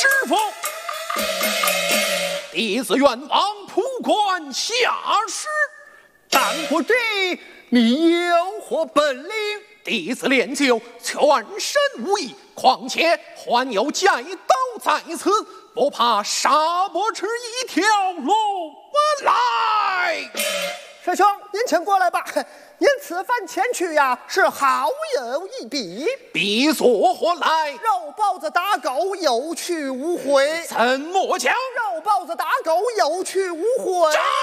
否？弟子愿往蒲关下士， 但不知你有何本领？ 弟子练就全身无益，况且还有戒刀在此，不怕杀伯迟一条龙来。 师兄，您请过来吧。您此番前去呀，是好有一笔。 笔作何来？ 肉包子打狗，有去无回。 怎么讲？ 肉包子打狗，有去无回。 斩！